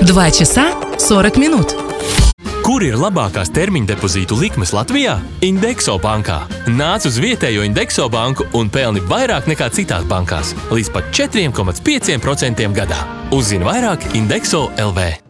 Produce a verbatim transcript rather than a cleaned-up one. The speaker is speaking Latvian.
два часа сорок минут. Kur ir labākās termiņa depozītu likmes Latvijā? Indexo bankā. Nāc uz vietējo Indexo banku un pelni vairāk nekā citās bankās. Līdz pat četri komats pieci procenti gadā. Uzzini vairāk Indexo L V.